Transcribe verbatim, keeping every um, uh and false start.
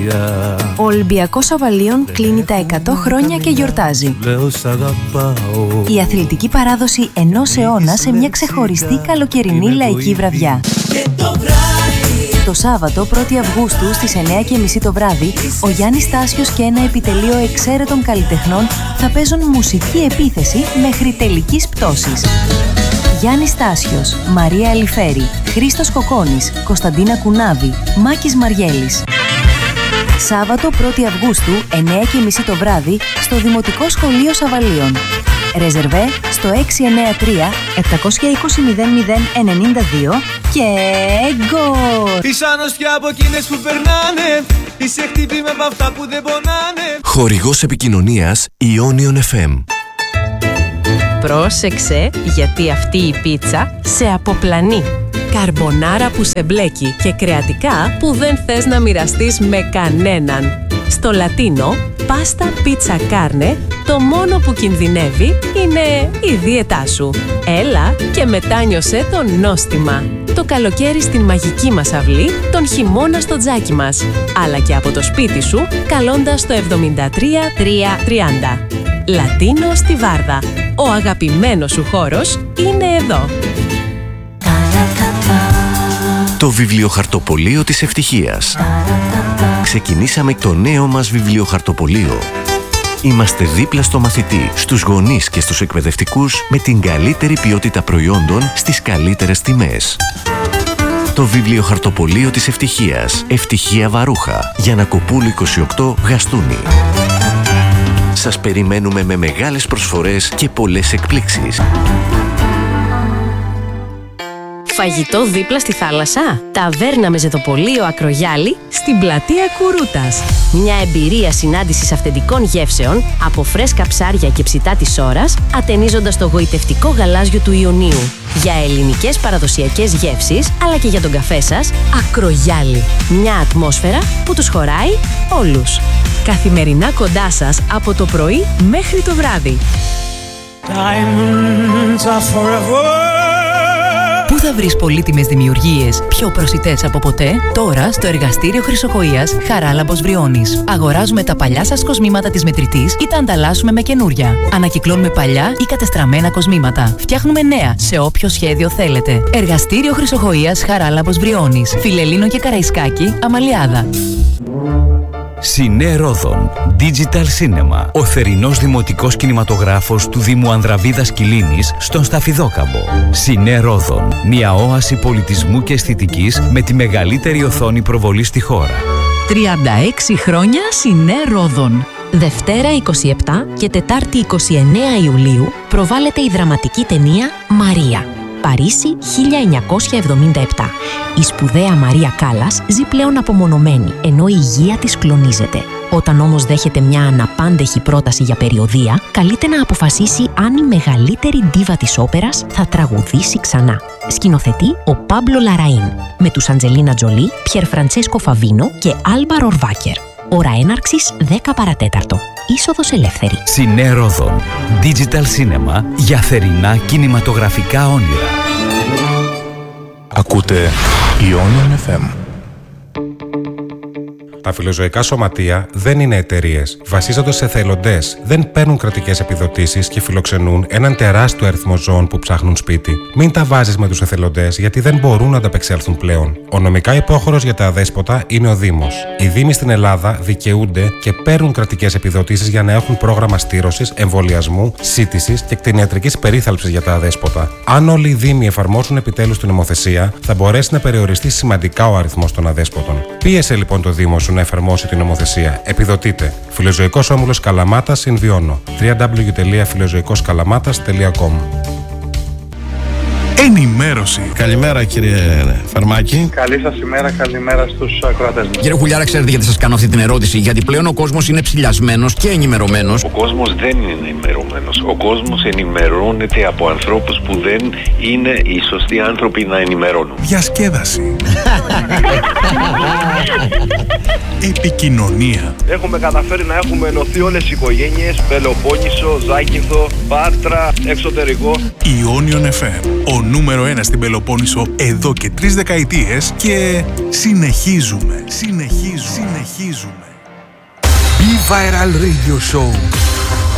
Ο Ολυμπιακός Αβαλίων κλείνει τα εκατό χρόνια και γιορτάζει. Η αθλητική παράδοση ενός αιώνα σε μια ξεχωριστή καλοκαιρινή λαϊκή βραδιά. Το Σάββατο πρώτη Αυγούστου στις εννιά και μισή το βράδυ, ο Γιάννης Στάσιος και ένα επιτελείο εξαίρετων καλλιτεχνών θα παίζουν μουσική επίθεση μέχρι τελικής πτώσης. Γιάννης Στάσιος, Μαρία Ελιφέρη, Χρήστος Κοκόνης, Κωνσταντίνα Κουνάβη, Μάκης Μαριέλης. Σάββατο πρώτη Αυγούστου, εννιά και μισή το βράδυ, στο Δημοτικό Σχολείο Σαβαλίων. Ρεζερβέ στο έξι εννιά τρία επτακόσια είκοσι μηδέν μηδέν ενενήντα δύο και γκολ! Είσαι άνοστια από εκείνες που περνάνε, είσαι χτύπημα από αυτά που δεν πονάνε. Χορηγός επικοινωνίας Ionion εφ εμ. Πρόσεξε, γιατί αυτή η πίτσα σε αποπλανεί. Καρμπονάρα που σε μπλέκει και κρεατικά που δεν θες να μοιραστείς με κανέναν. Στο Λατίνο, πάστα πίτσα κάρνε, το μόνο που κινδυνεύει είναι η δίαιτά σου. Έλα και μετάνιωσέ το νόστιμα. Το καλοκαίρι στην μαγική μας αυλή, τον χειμώνα στο τζάκι μας. Αλλά και από το σπίτι σου, καλώντας το εβδομήντα τρία τριακόσια τριάντα. Λατίνο στη Βάρδα. Ο αγαπημένος σου χώρος είναι εδώ. Το βιβλιοχαρτοπωλείο της ευτυχίας. Ξεκινήσαμε το νέο μας βιβλιοχαρτοπωλείο. Είμαστε δίπλα στο μαθητή, στους γονείς και στους εκπαιδευτικούς με την καλύτερη ποιότητα προϊόντων στις καλύτερες τιμές. Το βιβλιοχαρτοπωλείο της ευτυχίας. Ευτυχία Βαρούχα. Γιαννακοπούλου είκοσι οκτώ, Γαστούνι. Σας περιμένουμε με μεγάλες προσφορές και πολλές εκπλήξεις. Φαγητό δίπλα στη θάλασσα. Ταβέρνα με ζεδοπωλείο Ακρογιάλη στην πλατεία Κουρούτας. Μια εμπειρία συνάντησης αυθεντικών γεύσεων από φρέσκα ψάρια και ψητά της ώρας, ατενίζοντας το γοητευτικό γαλάζιο του Ιωνίου. Για ελληνικές παραδοσιακές γεύσεις, αλλά και για τον καφέ σας, Ακρογιάλη. Μια ατμόσφαιρα που τους χωράει όλους. Καθημερινά κοντά σας από το πρωί μέχρι το βράδυ. Πού θα βρεις πολύτιμες δημιουργίες πιο προσιτές από ποτέ? Τώρα στο εργαστήριο Χρυσοκοΐας Χαράλαμπος Βριώνης. Αγοράζουμε τα παλιά σας κοσμήματα της μετρητής ή τα ανταλλάσσουμε με καινούρια. Ανακυκλώνουμε παλιά ή κατεστραμμένα κοσμήματα. Φτιάχνουμε νέα σε όποιο σχέδιο θέλετε. Εργαστήριο Χρυσοκοΐας Χαράλαμπος Βριώνης. Φιλελλήνο και Καραϊσκάκη, Αμαλιάδα. Σινέ Ρόδον Digital Cinema. Ο θερινός δημοτικός κινηματογράφος του Δήμου Ανδραβίδας Κιλίνης στον Σταφιδόκαμπο. Σινέ Ρόδον. Μια όαση πολιτισμού και αισθητικής με τη μεγαλύτερη οθόνη προβολή στη χώρα. τριάντα έξι χρόνια Σινέ Ρόδον. Δευτέρα είκοσι επτά και Τετάρτη είκοσι εννέα Ιουλίου προβάλλεται η δραματική ταινία «Μαρία». Παρίσι χίλια εννιακόσια εβδομήντα επτά. Η σπουδαία Μαρία Κάλλας ζει πλέον απομονωμένη, ενώ η υγεία της κλονίζεται. Όταν όμως δέχεται μια αναπάντεχη πρόταση για περιοδεία, καλείται να αποφασίσει αν η μεγαλύτερη ντίβα της όπερας θα τραγουδήσει ξανά. Σκηνοθετεί ο Πάμπλο Λαραΐν, με τους Αντζελίνα Τζολί, Πιερ Φραντσέσκο Φαβίνο και Άλμπα Ρορβάκερ. Ώρα έναρξης δέκα παρατέταρτο. Είσοδος ελεύθερη. Σινέ Ρόδον. Digital Cinema για θερινά κινηματογραφικά όνειρα. Ακούτε Ionion εφ εμ. Τα φιλοζωικά σωματεία δεν είναι εταιρείες. Βασίζονται σε εθελοντές, δεν παίρνουν κρατικές επιδοτήσεις και φιλοξενούν έναν τεράστιο αριθμό ζώων που ψάχνουν σπίτι. Μην τα βάζεις με τους εθελοντές, γιατί δεν μπορούν να ανταπεξέλθουν πλέον. Ο νομικά υπόχωρος για τα αδέσποτα είναι ο Δήμος. Οι Δήμοι στην Ελλάδα δικαιούνται και παίρνουν κρατικές επιδοτήσεις για να έχουν πρόγραμμα στήρωσης, εμβολιασμού, σύτησης και κτηνιατρικής περίθαλψης για τα αδέσποτα. Αν όλοι οι Δήμοι εφαρμόσουν επιτέλους την νομοθεσία, θα μπορέσει να περιοριστεί σημαντικά ο αριθμός των αδέσποτων. Πίεσε λοιπόν το Δήμο σου να εφαρμόσει την νομοθεσία. Επιδοτείτε. Φιλοζωικός Όμιλος Καλαμάτας Συνβιώνω. double-u double-u double-u τελεία φιλοζωικός καλαμάτας τελεία com. Ενημέρωση. Καλημέρα κύριε Φαρμάκη. Καλή σας ημέρα, καλημέρα στους ακροατές μας. Κύριε Χουλιάρα, ξέρετε γιατί σας κάνω αυτή την ερώτηση? Γιατί πλέον ο κόσμος είναι ψηλιασμένος και ενημερωμένος. Ο κόσμος δεν είναι ενημερωμένος. Ο κόσμος ενημερώνεται από ανθρώπους που δεν είναι οι σωστοί άνθρωποι να ενημερώνουν. Διασκέδαση. Επικοινωνία. Έχουμε καταφέρει να έχουμε ενωθεί όλες οι οικογένειες. Πελοπόννησο, Ζάκυνθο, Πάτρα, εξωτερικό. Ionion εφ εμ. νούμερο ένα στην Πελοπόννησο εδώ και τρεις δεκαετίες και συνεχίζουμε, συνεχίζουμε, συνεχίζουμε. Be Viral Radio Show.